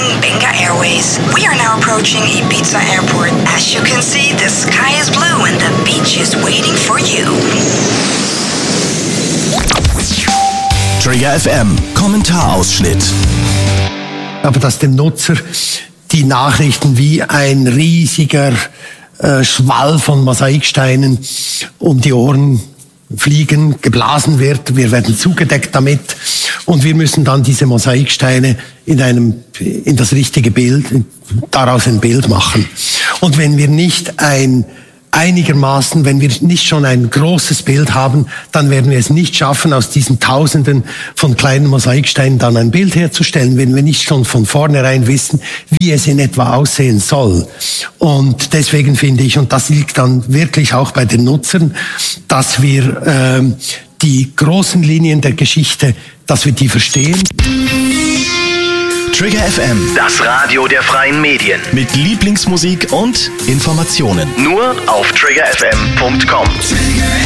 Benga Airways. We are now approaching Ibiza Airport. As you can see, the sky is blue and the beach is waiting for you. Trigger FM, Kommentarausschnitt. Aber dass dem Nutzer die Nachrichten wie ein riesiger Schwall von Mosaiksteinen um die Ohren fliegen, geblasen wird, wir werden zugedeckt damit und wir müssen dann diese Mosaiksteine in das richtige Bild, daraus ein Bild machen. Und wenn wir nicht wenn wir nicht schon ein großes Bild haben, dann werden wir es nicht schaffen, aus diesen Tausenden von kleinen Mosaiksteinen dann ein Bild herzustellen, wenn wir nicht schon von vornherein wissen, wie es in etwa aussehen soll. Und deswegen finde ich, und das liegt dann wirklich auch bei den Nutzern, dass wir die großen Linien der Geschichte, dass wir die verstehen. Trigger FM, das Radio der freien Medien. mit Lieblingsmusik und Informationen. Nur auf triggerfm.com.